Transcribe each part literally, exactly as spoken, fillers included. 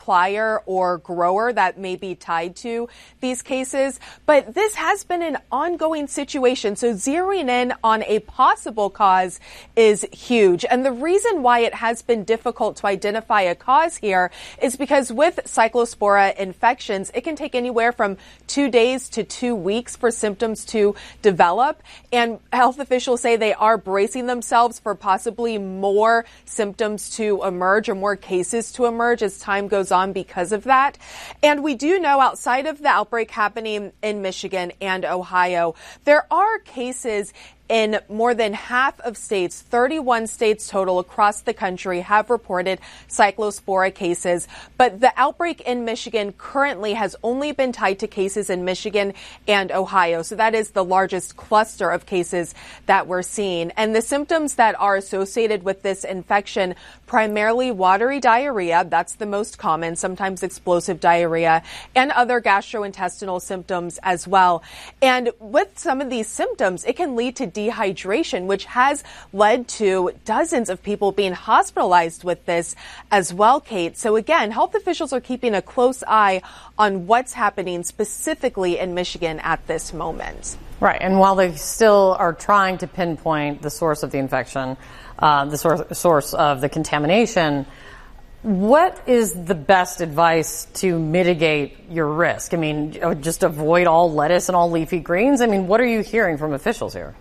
supplier or grower that may be tied to these cases. But this has been an ongoing situation. So zeroing in on a possible cause is huge. And the reason why it has been difficult to identify a cause here is because with Cyclospora infections, it can take anywhere from two days to two weeks for symptoms to develop. And health officials say they are bracing themselves for possibly more symptoms to emerge or more cases to emerge as time goes on because of that. And we do know outside of the outbreak happening in Michigan and Ohio, there are cases in more than half of states. Thirty-one states total across the country have reported Cyclospora cases. But the outbreak in Michigan currently has only been tied to cases in Michigan and Ohio. So that is the largest cluster of cases that we're seeing. And the symptoms that are associated with this infection, primarily watery diarrhea, that's the most common, sometimes explosive diarrhea, and other gastrointestinal symptoms as well. And with some of these symptoms, it can lead to dehydration, which has led to dozens of people being hospitalized with this as well, Kate. So again, health officials are keeping a close eye on what's happening specifically in Michigan at this moment. Right. And while they still are trying to pinpoint the source of the infection, uh, the source, source of the contamination, what is the best advice to mitigate your risk? I mean, just avoid all lettuce and all leafy greens? I mean, what are you hearing from officials here?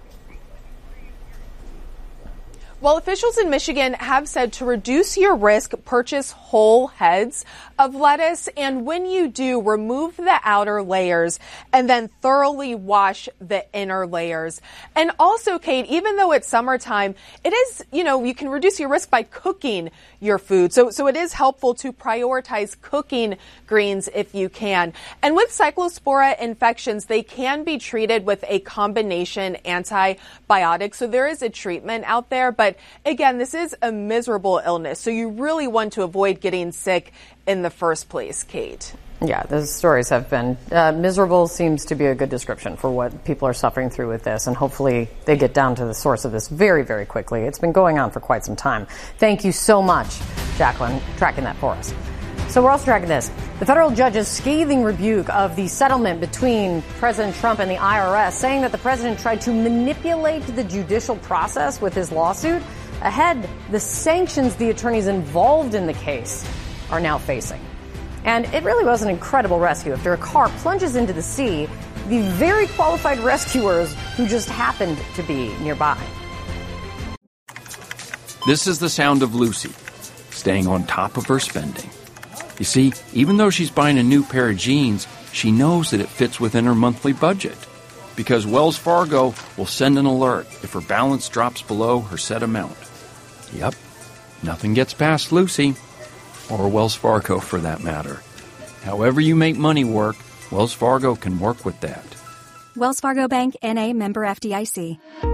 Well, officials in Michigan have said to reduce your risk, purchase whole heads of lettuce. And when you do, remove the outer layers and then thoroughly wash the inner layers. And also, Kate, even though it's summertime, it is, you know, you can reduce your risk by cooking your food. So, so it is helpful to prioritize cooking greens if you can. And with Cyclospora infections, they can be treated with a combination antibiotic. So there is a treatment out there, but But again, this is a miserable illness, so you really want to avoid getting sick in the first place, Kate. Yeah, those stories have been uh, miserable seems to be a good description for what people are suffering through with this, and hopefully they get down to the source of this very, very quickly. It's been going on for quite some time. Thank you so much, Jacqueline, tracking that for us. So we're also tracking this. The federal judge's scathing rebuke of the settlement between President Trump and the I R S, saying that the president tried to manipulate the judicial process with his lawsuit. Ahead, the sanctions the attorneys involved in the case are now facing. And it really was an incredible rescue. After a car plunges into the sea, the very qualified rescuers who just happened to be nearby. This is the sound of Lucy, staying on top of her spending. You see, even though she's buying a new pair of jeans, she knows that it fits within her monthly budget. Because Wells Fargo will send an alert if her balance drops below her set amount. Yep, nothing gets past Lucy, or Wells Fargo for that matter. However you make money work, Wells Fargo can work with that. Wells Fargo Bank, N A, member F D I C.